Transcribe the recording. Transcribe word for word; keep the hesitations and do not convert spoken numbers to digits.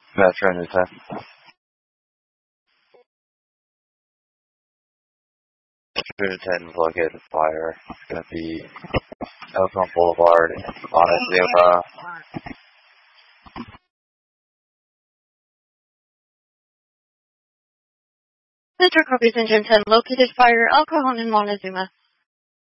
Veteran is that ten located fire. It's gonna be Elkhorn Boulevard, Montezuma. Metro copies engine ten located fire, Alcohol in Montezuma.